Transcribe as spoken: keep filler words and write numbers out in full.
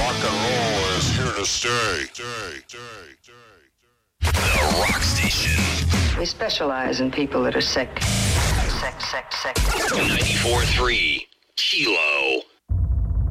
Rock and roll is here to stay. stay, stay, stay. The Rock Station. We specialize in people that are sick. Sick, sick, sick. ninety-four point three Kilo.